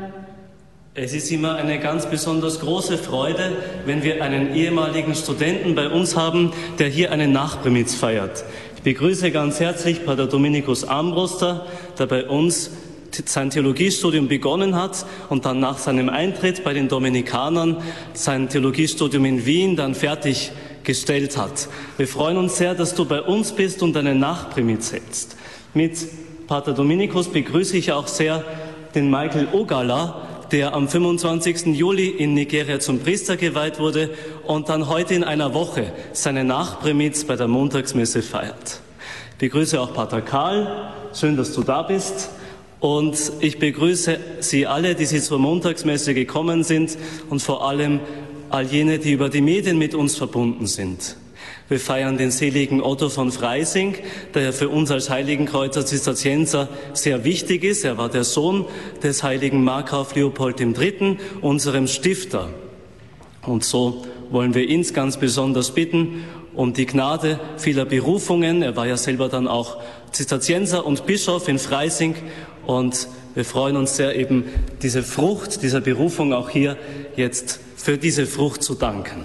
Es ist immer eine ganz besonders große Freude, wenn wir einen ehemaligen Studenten bei uns haben, der hier einen Nachprimitz feiert. Ich begrüße ganz herzlich Pater Dominikus Armbruster, der bei uns sein Theologiestudium begonnen hat und dann nach seinem Eintritt bei den Dominikanern sein Theologiestudium in Wien dann fertiggestellt hat. Wir freuen uns sehr, dass du bei uns bist und einen Nachprimitz hältst. Mit Pater Dominikus begrüße ich auch sehr den Michael Ogala, der am 25. Juli in Nigeria zum Priester geweiht wurde und dann heute in einer Woche seine Nachprimitz bei der Montagsmesse feiert. Ich begrüße auch Pater Karl, schön, dass du da bist. Und ich begrüße Sie alle, die Sie zur Montagsmesse gekommen sind und vor allem all jene, die über die Medien mit uns verbunden sind. Wir feiern den seligen Otto von Freising, der ja für uns als Heiligenkreuzer Zisterzienser sehr wichtig ist. Er war der Sohn des heiligen Markgraf Leopold III., unserem Stifter. Und so wollen wir ihn ganz besonders bitten um die Gnade vieler Berufungen. Er war ja selber dann auch Zisterzienser und Bischof in Freising. Und wir freuen uns sehr, eben diese Frucht dieser Berufung auch hier jetzt für diese Frucht zu danken.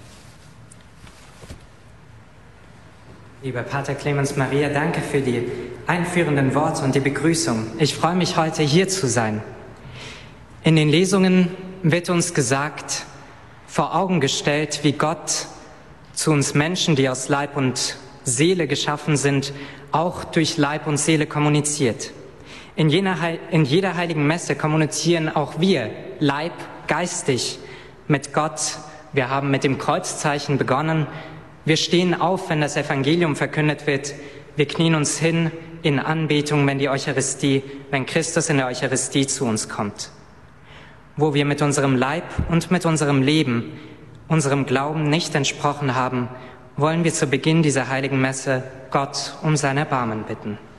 Lieber Pater Clemens Maria, danke für die einführenden Worte und die Begrüßung. Ich freue mich, heute hier zu sein. In den Lesungen wird uns gesagt, vor Augen gestellt, wie Gott zu uns Menschen, die aus Leib und Seele geschaffen sind, auch durch Leib und Seele kommuniziert. In jeder heiligen Messe kommunizieren auch wir, Leib, geistig, mit Gott. Wir haben mit dem Kreuzzeichen begonnen. Wir stehen auf, wenn das Evangelium verkündet wird. Wir knien uns hin in Anbetung, wenn Christus in der Eucharistie zu uns kommt. Wo wir mit unserem Leib und mit unserem Leben, unserem Glauben nicht entsprochen haben, wollen wir zu Beginn dieser heiligen Messe Gott um sein Erbarmen bitten.